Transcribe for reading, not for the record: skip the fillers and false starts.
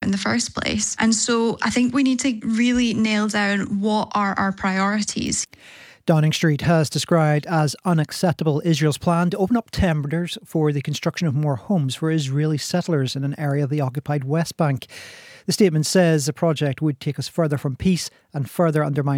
in the first place. And so I think we need to really nail down what are our priorities. Downing Street has described as unacceptable Israel's plan to open up tenders for the construction of more homes for Israeli settlers in an area of the occupied West Bank. The statement says the project would take us further from peace and further undermine